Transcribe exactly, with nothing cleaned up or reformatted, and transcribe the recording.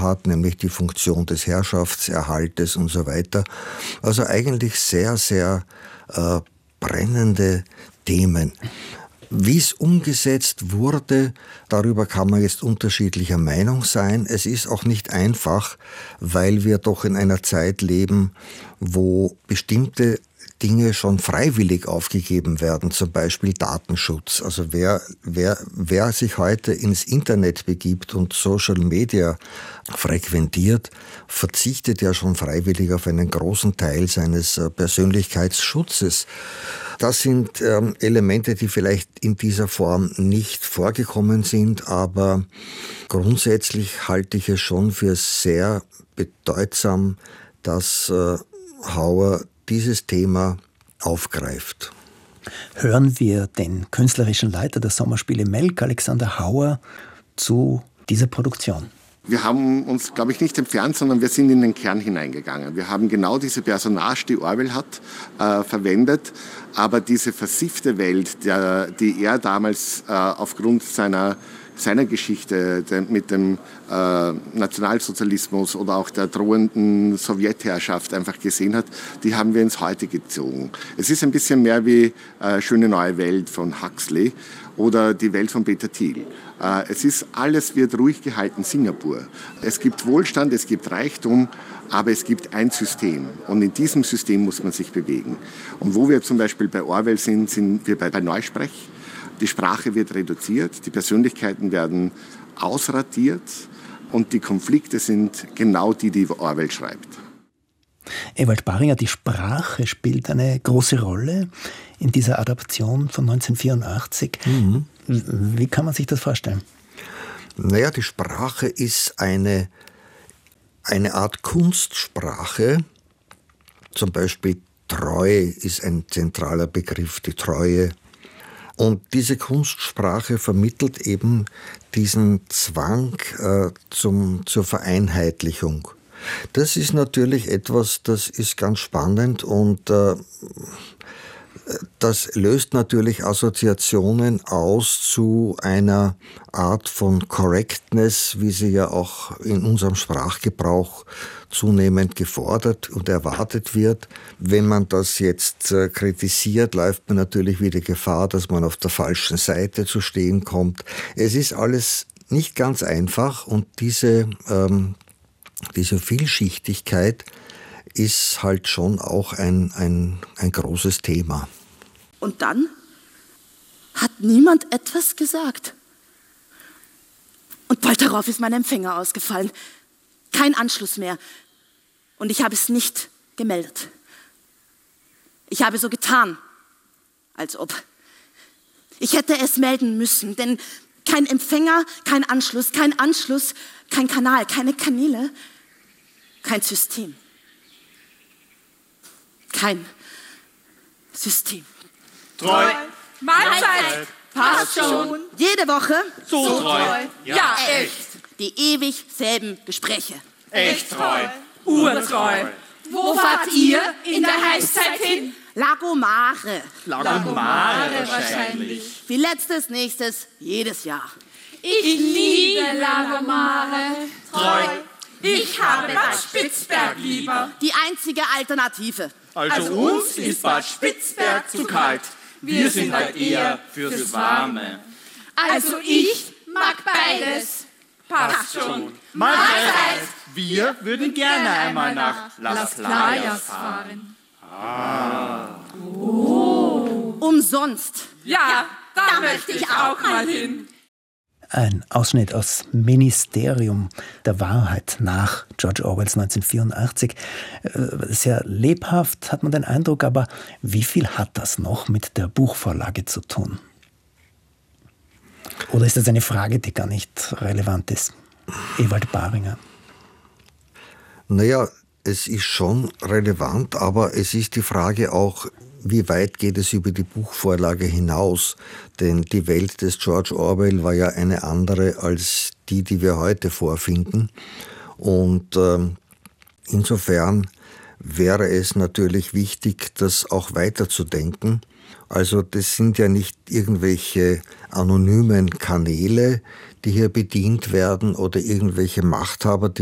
hat, nämlich die Funktion des Herrschaftserhaltes und so weiter. Also eigentlich sehr, sehr äh, brennende Themen. Wie es umgesetzt wurde, darüber kann man jetzt unterschiedlicher Meinung sein. Es ist auch nicht einfach, weil wir doch in einer Zeit leben, wo bestimmte Dinge schon freiwillig aufgegeben werden, zum Beispiel Datenschutz. Also wer, wer, wer sich heute ins Internet begibt und Social Media frequentiert, verzichtet ja schon freiwillig auf einen großen Teil seines Persönlichkeitsschutzes. Das sind ähm, Elemente, die vielleicht in dieser Form nicht vorgekommen sind, aber grundsätzlich halte ich es schon für sehr bedeutsam, dass äh, Hauer dieses Thema aufgreift. Hören wir den künstlerischen Leiter der Sommerspiele Melk, Alexander Hauer, zu dieser Produktion. Wir haben uns, glaube ich, nicht entfernt, sondern wir sind in den Kern hineingegangen. Wir haben genau diese Personage, die Orwell hat, äh, verwendet, aber diese versiffte Welt, der, die er damals äh, aufgrund seiner seiner Geschichte der, mit dem äh, Nationalsozialismus oder auch der drohenden Sowjetherrschaft einfach gesehen hat, die haben wir ins Heute gezogen. Es ist ein bisschen mehr wie äh, Schöne neue Welt von Huxley oder die Welt von Peter Thiel. Äh, es ist alles wird ruhig gehalten, Singapur. Es gibt Wohlstand, es gibt Reichtum, aber es gibt ein System und in diesem System muss man sich bewegen. Und wo wir zum Beispiel bei Orwell sind, sind wir bei, bei Neusprech. Die Sprache wird reduziert, die Persönlichkeiten werden ausradiert und die Konflikte sind genau die, die Orwell schreibt. Ewald Baringer, die Sprache spielt eine große Rolle in dieser Adaption von neunzehnhundertvierundachtzig. Mhm. Wie kann man sich das vorstellen? Naja, die Sprache ist eine, eine Art Kunstsprache. Zum Beispiel Treue ist ein zentraler Begriff, die Treue. Und diese Kunstsprache vermittelt eben diesen Zwang äh, zum, zur Vereinheitlichung. Das ist natürlich etwas, das ist ganz spannend und äh, das löst natürlich Assoziationen aus zu einer Art von Correctness, wie sie ja auch in unserem Sprachgebrauch zunehmend gefordert und erwartet wird. Wenn man das jetzt äh, kritisiert, läuft man natürlich wieder Gefahr, dass man auf der falschen Seite zu stehen kommt. Es ist alles nicht ganz einfach und diese, ähm, diese Vielschichtigkeit ist halt schon auch ein, ein, ein großes Thema. Und dann hat niemand etwas gesagt. Und bald darauf ist mein Empfänger ausgefallen. Kein Anschluss mehr. Und ich habe es nicht gemeldet. Ich habe so getan, als ob. Ich hätte es melden müssen, denn kein Empfänger, kein Anschluss, kein Anschluss, kein Kanal, keine Kanäle, kein System. Kein System. Treu. Mahlzeit. Passt schon. Jede Woche. So treu. Ja, echt. Die ewig selben Gespräche. Echt treu. Urtreu. Wo fahrt ihr in der Heißzeit hin? Lagomare. Lagomare wahrscheinlich. Wie letztes, nächstes, jedes Jahr. Ich liebe Lagomare. Treu. Ich habe Bad Spitzberg lieber. Die einzige Alternative. Also, also uns ist Bad Spitzberg zu kalt. Wir sind halt eher fürs Warme. Also ich mag beides. Passt schon. Mahlzeit. Wir würden gerne einmal nach Las Playas fahren. Ah. Oh. Umsonst. Ja, da, da möchte ich auch mal hin. Ein Ausschnitt aus Ministerium der Wahrheit nach George Orwells neunzehnhundertvierundachtzig. Sehr lebhaft hat man den Eindruck, aber wie viel hat das noch mit der Buchvorlage zu tun? Oder ist das eine Frage, die gar nicht relevant ist? Ewald Baringer. Naja, es ist schon relevant, aber es ist die Frage auch, wie weit geht es über die Buchvorlage hinaus? Denn die Welt des George Orwell war ja eine andere als die, die wir heute vorfinden. Und ähm, insofern wäre es natürlich wichtig, das auch weiterzudenken. Also das sind ja nicht irgendwelche anonymen Kanäle, die hier bedient werden oder irgendwelche Machthaber, die